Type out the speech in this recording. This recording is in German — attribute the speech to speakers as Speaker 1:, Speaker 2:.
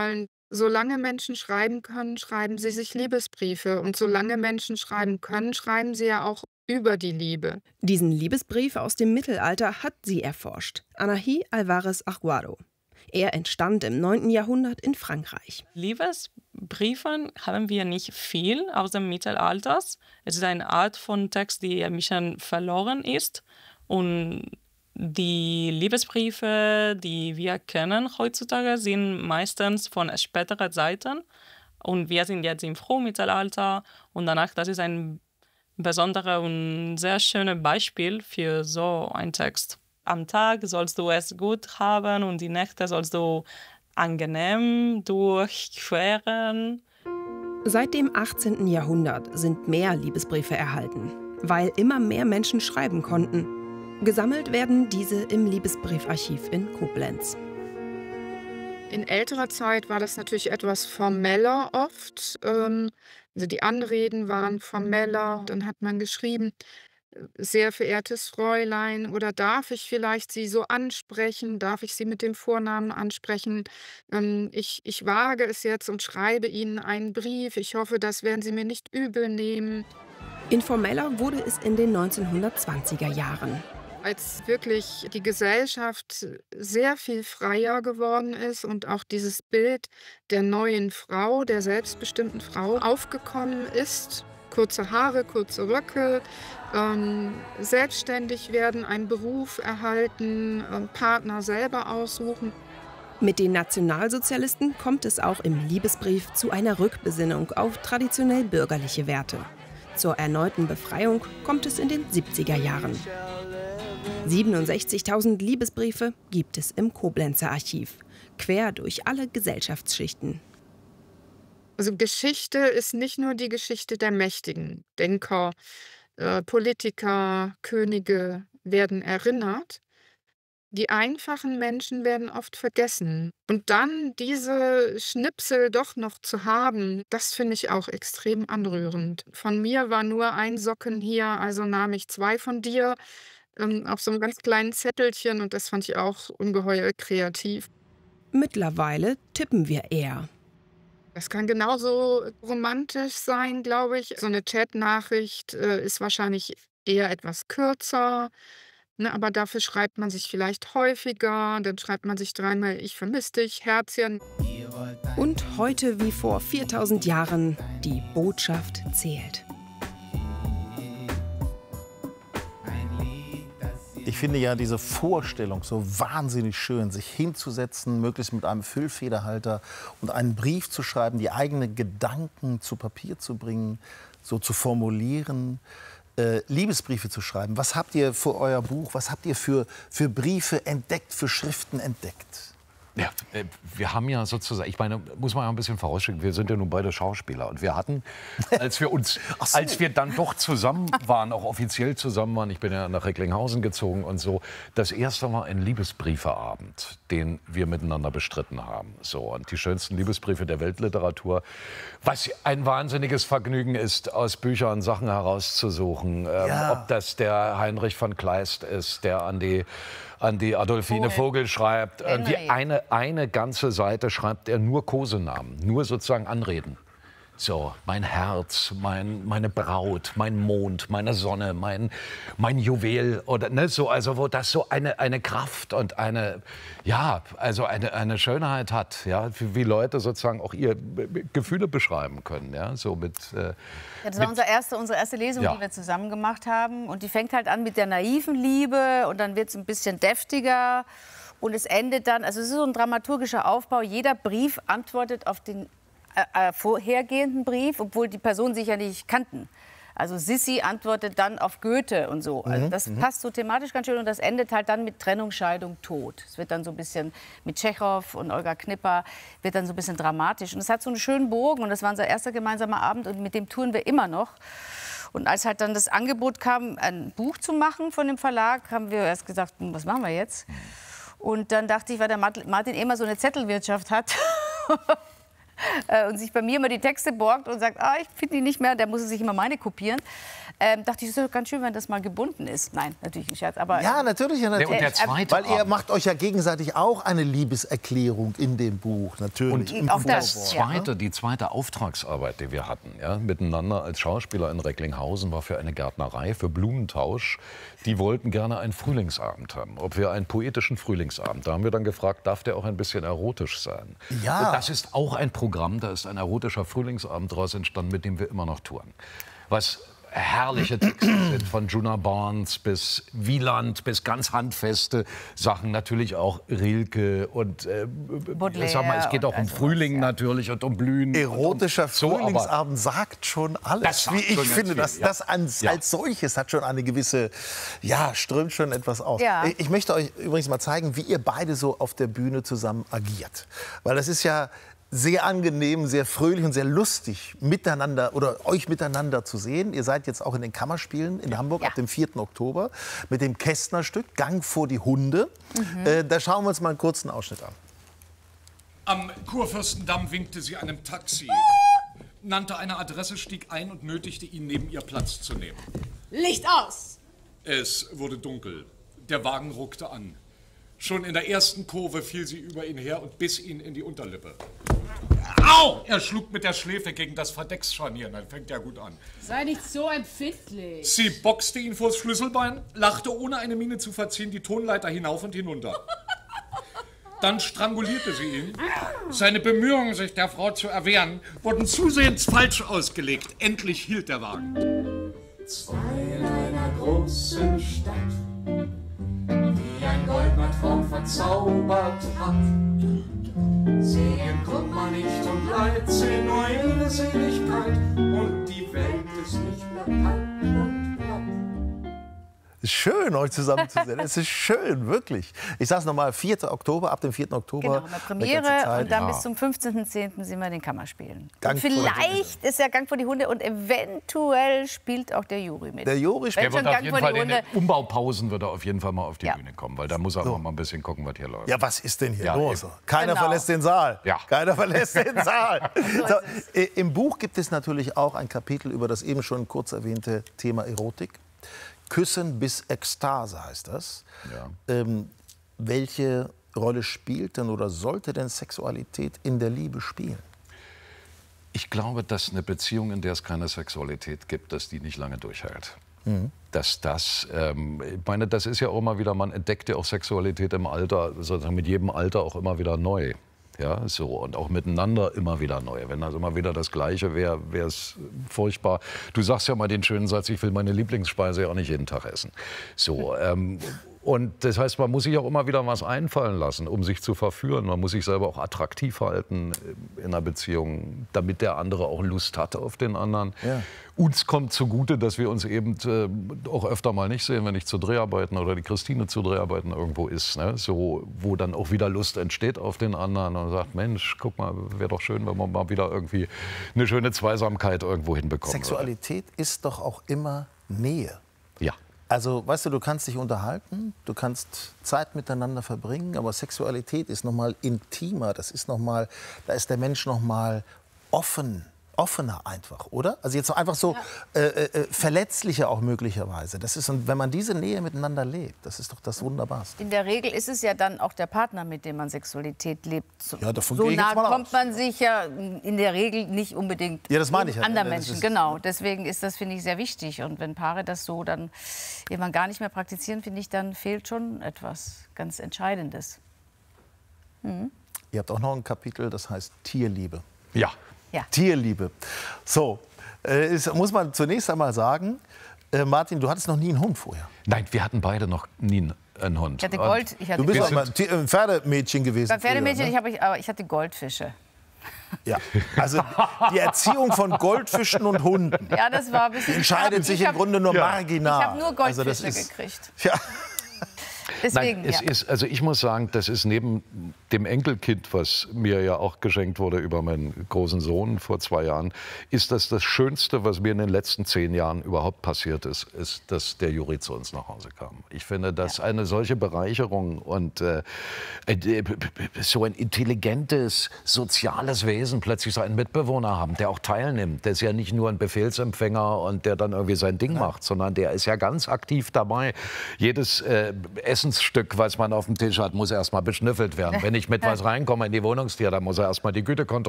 Speaker 1: wollen, solange Menschen schreiben können, schreiben sie sich Liebesbriefe. Und solange Menschen schreiben können, schreiben sie ja auch über die Liebe.
Speaker 2: Diesen Liebesbrief aus dem Mittelalter hat sie erforscht. Anahi Alvarez Aguado. Er entstand im 9. Jahrhundert in Frankreich.
Speaker 3: Liebesbriefen haben wir nicht viel aus dem Mittelalter. Es ist eine Art von Text, die ein bisschen verloren ist. Und die Liebesbriefe, die wir kennen heutzutage, sind meistens von späteren Zeiten. Und wir sind jetzt im Frühmittelalter. Und danach, das ist ein besonderes und sehr schönes Beispiel für so einen Text. Am Tag sollst du es gut haben und die Nächte sollst du angenehm durchqueren.
Speaker 2: Seit dem 18. Jahrhundert sind mehr Liebesbriefe erhalten, weil immer mehr Menschen schreiben konnten. Gesammelt werden diese im Liebesbriefarchiv in Koblenz.
Speaker 1: In älterer Zeit war das natürlich etwas formeller oft. Also die Anreden waren formeller. Dann hat man geschrieben, sehr verehrtes Fräulein, oder darf ich vielleicht Sie so ansprechen? Darf ich Sie mit dem Vornamen ansprechen? Ich wage es jetzt und schreibe Ihnen einen Brief. Ich hoffe, das werden Sie mir nicht übel nehmen.
Speaker 2: Informeller wurde es in den 1920er Jahren.
Speaker 1: Als wirklich die Gesellschaft sehr viel freier geworden ist und auch dieses Bild der neuen Frau, der selbstbestimmten Frau aufgekommen ist. Kurze Haare, kurze Röcke, selbstständig werden, einen Beruf erhalten, Partner selber aussuchen.
Speaker 2: Mit den Nationalsozialisten kommt es auch im Liebesbrief zu einer Rückbesinnung auf traditionell bürgerliche Werte. Zur erneuten Befreiung kommt es in den 70er Jahren. 67.000 Liebesbriefe gibt es im Koblenzer Archiv, quer durch alle Gesellschaftsschichten.
Speaker 1: Also Geschichte ist nicht nur die Geschichte der Mächtigen. Denker, Politiker, Könige werden erinnert. Die einfachen Menschen werden oft vergessen. Und dann diese Schnipsel doch noch zu haben, das finde ich auch extrem anrührend. Von mir war nur ein Socken hier, also nahm ich 2 von dir, auf so einem ganz kleinen Zettelchen, und das fand ich auch ungeheuer kreativ.
Speaker 2: Mittlerweile tippen wir eher.
Speaker 1: Das kann genauso romantisch sein, glaube ich. So eine Chatnachricht, ist wahrscheinlich eher etwas kürzer, ne, aber dafür schreibt man sich vielleicht häufiger. Dann schreibt man sich dreimal: „Ich vermisse dich, Herzchen."
Speaker 2: Und heute wie vor 4000 Jahren, die Botschaft zählt.
Speaker 4: Ich finde ja diese Vorstellung so wahnsinnig schön, sich hinzusetzen, möglichst mit einem Füllfederhalter und einen Brief zu schreiben, die eigenen Gedanken zu Papier zu bringen, so zu formulieren, Liebesbriefe zu schreiben. Was habt ihr für euer Buch, was habt ihr für Briefe entdeckt, für Schriften entdeckt?
Speaker 5: Ja, wir haben ja sozusagen, ich meine, muss man ja ein bisschen vorausschicken, wir sind ja nun beide Schauspieler. Und wir hatten, als wir dann doch zusammen waren, auch offiziell zusammen waren, ich bin ja nach Recklinghausen gezogen und so, das erste Mal ein Liebesbriefeabend, den wir miteinander bestritten haben. So, und die schönsten Liebesbriefe der Weltliteratur, was ein wahnsinniges Vergnügen ist, aus Büchern Sachen herauszusuchen.
Speaker 4: Ja.
Speaker 5: Ob das der Heinrich von Kleist ist, der an die Adolfine Vogel schreibt. Irgendwie eine ganze Seite schreibt er nur Kosenamen, nur sozusagen Anreden. So, mein Herz, meine Braut, mein Mond, meine Sonne, mein Juwel oder ne, so, also wo das so eine Kraft und eine Schönheit hat, ja, wie Leute sozusagen auch ihre Gefühle beschreiben können, ja, so mit.
Speaker 6: Ja, das war unsere erste Lesung, die wir zusammen gemacht haben, und die fängt halt an mit der naiven Liebe und dann wird es ein bisschen deftiger und es endet dann, also es ist so ein dramaturgischer Aufbau. Jeder Brief antwortet auf den vorhergehenden Brief, obwohl die Personen sich ja nicht kannten. Also Sissi antwortet dann auf Goethe und so. Also das passt so thematisch ganz schön, und das endet halt dann mit Trennung, Scheidung, Tod. Es wird dann so ein bisschen mit Tschechow und Olga Knipper, wird dann so ein bisschen dramatisch. Und es hat so einen schönen Bogen, und das war unser erster gemeinsamer Abend, und mit dem touren wir immer noch. Und als halt dann das Angebot kam, ein Buch zu machen von dem Verlag, haben wir erst gesagt, was machen wir jetzt? Und dann dachte ich, weil der Martin immer so eine Zettelwirtschaft hat, und sich bei mir immer die Texte borgt und sagt, ich finde die nicht mehr, der muss sich immer meine kopieren. Dachte ich, es ist doch ganz schön, wenn das mal gebunden ist. Nein, natürlich nicht, Scherz. Aber
Speaker 4: ja, natürlich. Ja, natürlich.
Speaker 5: Und der zweite
Speaker 4: weil ihr macht euch ja gegenseitig auch eine Liebeserklärung in dem Buch, natürlich.
Speaker 5: Und auch die zweite Auftragsarbeit, die wir hatten, ja, miteinander als Schauspieler in Recklinghausen, war für eine Gärtnerei, für Blumentausch. Die wollten gerne einen Frühlingsabend haben, ob wir einen poetischen Frühlingsabend. Da haben wir dann gefragt, darf der auch ein bisschen erotisch sein?
Speaker 4: Ja.
Speaker 5: Und das ist auch ein Programm, da ist ein erotischer Frühlingsabend daraus entstanden, mit dem wir immer noch touren. Was herrliche Texte sind, von Juna Barnes bis Wieland, bis ganz handfeste Sachen, natürlich auch Rilke und sag mal, es geht auch um Frühling natürlich und um Blühen.
Speaker 4: Erotischer Frühlingsabend sagt schon alles, wie ich finde. Das als solches hat schon eine gewisse, strömt schon etwas aus.
Speaker 6: Ja.
Speaker 4: Ich möchte euch übrigens mal zeigen, wie ihr beide so auf der Bühne zusammen agiert. Weil das ist ja sehr angenehm, sehr fröhlich und sehr lustig, miteinander oder euch miteinander zu sehen. Ihr seid jetzt auch in den Kammerspielen in Hamburg ab dem 4. Oktober mit dem Kästner-Stück Gang vor die Hunde. Da schauen wir uns mal einen kurzen Ausschnitt an.
Speaker 7: Am Kurfürstendamm winkte sie einem Taxi, nannte eine Adresse, stieg ein und nötigte ihn, neben ihr Platz zu nehmen.
Speaker 8: Licht aus!
Speaker 7: Es wurde dunkel. Der Wagen ruckte an. Schon in der ersten Kurve fiel sie über ihn her und biss ihn in die Unterlippe. Au! Er schlug mit der Schläfe gegen das Verdecksscharnier. Dann fängt ja gut an.
Speaker 8: Sei nicht so empfindlich.
Speaker 7: Sie boxte ihn vors Schlüsselbein, lachte ohne eine Miene zu verziehen die Tonleiter hinauf und hinunter. Dann strangulierte sie ihn. Seine Bemühungen, sich der Frau zu erwehren, wurden zusehends falsch ausgelegt. Endlich hielt der Wagen.
Speaker 9: Zwei in einer großen Stadt, die ein Goldmatraum verzaubert hat. Sehen Kummer nicht und Leid, sehen nur ihre Seligkeit und die Welt ist nicht mehr kalt und platt.
Speaker 4: Es ist schön, euch zusammen zu sehen. Es ist schön, wirklich. Ich sage es nochmal, 4. Oktober, ab dem 4. Oktober.
Speaker 6: Genau, eine Premiere und dann bis zum 15.10. sind wir in den Kammerspielen. Vielleicht ist ja Gang vor die Hunde und eventuell spielt auch der Juri mit.
Speaker 4: Der Juri spielt
Speaker 5: schon Gang vor die Hunde. In den Umbaupausen wird er auf jeden Fall mal auf die Bühne kommen, weil da muss er auch mal ein bisschen gucken, was hier läuft.
Speaker 4: Ja, was ist denn hier los? Eben. Keiner verlässt den Saal.
Speaker 5: Ja.
Speaker 4: Keiner verlässt den Saal. So, im Buch gibt es natürlich auch ein Kapitel über das eben schon kurz erwähnte Thema Erotik. Küssen bis Ekstase heißt das. Ja. Welche Rolle spielt denn oder sollte denn Sexualität in der Liebe spielen?
Speaker 5: Ich glaube, dass eine Beziehung, in der es keine Sexualität gibt, dass die nicht lange durchhält. Dass das, ich meine, das ist ja auch immer wieder, man entdeckt ja auch Sexualität im Alter, sozusagen mit jedem Alter auch immer wieder neu. Ja, so, und auch miteinander immer wieder neu. Wenn das immer wieder das Gleiche wäre, wäre es furchtbar. Du sagst ja mal den schönen Satz, ich will meine Lieblingsspeise ja auch nicht jeden Tag essen. So, und das heißt, man muss sich auch immer wieder was einfallen lassen, um sich zu verführen. Man muss sich selber auch attraktiv halten in einer Beziehung, damit der andere auch Lust hat auf den anderen. Ja. Uns kommt zugute, dass wir uns eben auch öfter mal nicht sehen, wenn ich zu Dreharbeiten oder die Christine zu Dreharbeiten irgendwo ist. Ne? So, wo dann auch wieder Lust entsteht auf den anderen und sagt, Mensch, guck mal, wäre doch schön, wenn man mal wieder irgendwie eine schöne Zweisamkeit irgendwo hinbekommen
Speaker 4: Sexualität ist doch auch immer Nähe.
Speaker 5: Ja.
Speaker 4: Also, weißt du, du kannst dich unterhalten, du kannst Zeit miteinander verbringen, aber Sexualität ist noch mal intimer, das ist noch mal, da ist der Mensch noch mal offener einfach, oder? Also jetzt einfach so verletzlicher auch möglicherweise. Das ist, und wenn man diese Nähe miteinander lebt, das ist doch das Wunderbarste.
Speaker 6: In der Regel ist es ja dann auch der Partner, mit dem man Sexualität lebt. So,
Speaker 4: ja, davon
Speaker 6: so
Speaker 4: gehe ich jetzt
Speaker 6: nah
Speaker 4: mal
Speaker 6: kommt
Speaker 4: aus.
Speaker 6: man sich ja in der Regel nicht unbedingt
Speaker 4: das meine ich ja.
Speaker 6: anderen Menschen. Genau, deswegen ist das, finde ich, sehr wichtig. Und wenn Paare das so dann irgendwann gar nicht mehr praktizieren, finde ich, dann fehlt schon etwas ganz Entscheidendes.
Speaker 4: Ihr habt auch noch ein Kapitel, das heißt Tierliebe.
Speaker 5: Ja.
Speaker 6: Ja.
Speaker 4: Tierliebe. So, muss man zunächst einmal sagen, Martin, du hattest noch nie einen Hund vorher.
Speaker 5: Nein, wir hatten beide noch nie einen Hund.
Speaker 6: Ich hatte Gold.
Speaker 4: Du bist auch mal ein Pferdemädchen gewesen.
Speaker 6: Beim Pferdemädchen,
Speaker 4: früher, ne?
Speaker 6: aber ich hatte Goldfische.
Speaker 4: Ja, also die Erziehung von Goldfischen und Hunden
Speaker 6: Ja, das war ein bisschen
Speaker 4: entscheidet sich im Grunde nur marginal.
Speaker 6: Ich habe nur Goldfische gekriegt.
Speaker 4: Ja.
Speaker 6: Deswegen,
Speaker 5: Nein, also ich muss sagen, das ist neben dem Enkelkind, was mir ja auch geschenkt wurde über meinen großen Sohn vor 2 Jahren, ist das Schönste, was mir in den letzten 10 Jahren überhaupt passiert ist, dass der Juri zu uns nach Hause kam. Ich finde, dass eine solche Bereicherung und so ein intelligentes, soziales Wesen plötzlich so einen Mitbewohner haben, der auch teilnimmt. Der ist ja nicht nur ein Befehlsempfänger und der dann irgendwie sein Ding macht, sondern der ist ja ganz aktiv dabei. Jedes Essensstück, was man auf dem Tisch hat, muss erst mal beschnüffelt werden. Wenn ich mit was reinkomme in die Wohnungstür, dann muss er erst mal die Güte kontrollieren.